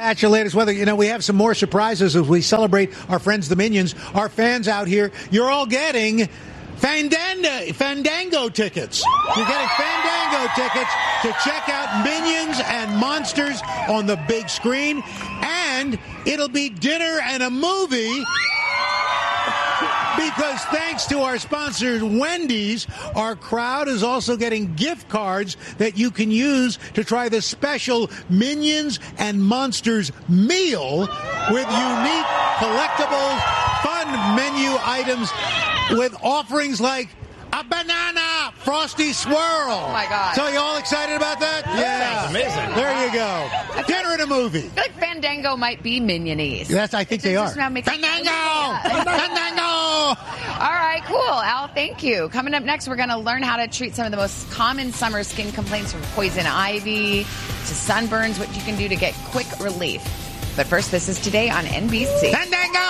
at your latest weather. You know, we have some more surprises as we celebrate our friends, the Minions. Our fans out here, you're all getting Fandango tickets. You're getting Fandango tickets to check out Minions and Monsters on the big screen. And it'll be dinner and a movie. Because thanks to our sponsor, Wendy's, our crowd is also getting gift cards that you can use to try the special Minions and Monsters meal with unique, collectible, fun menu items with offerings like a banana frosty swirl. Oh, my God. So you all excited about that? Yeah. That's amazing. There you go. Dinner and a movie. I feel like Fandango might be Minion-ese. I think they are. Fandango! Fandango! All right, cool. Al, thank you. Coming up next, we're going to learn how to treat some of the most common summer skin complaints, from poison ivy to sunburns, what you can do to get quick relief. But first, this is Today on NBC. Fandango!